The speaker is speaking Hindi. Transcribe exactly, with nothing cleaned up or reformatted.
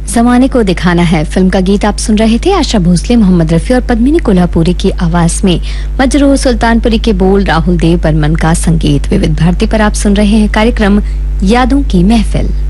जमाने को दिखाना है फिल्म का गीत आप सुन रहे थे। आशा भोसले, मोहम्मद रफी और पद्मिनी कोल्हापुरी की आवाज में मजरूह सुल्तानपुरी के बोल, राहुल देव बर्मन का संगीत। विविध भारती पर आप सुन रहे हैं कार्यक्रम यादों की महफिल।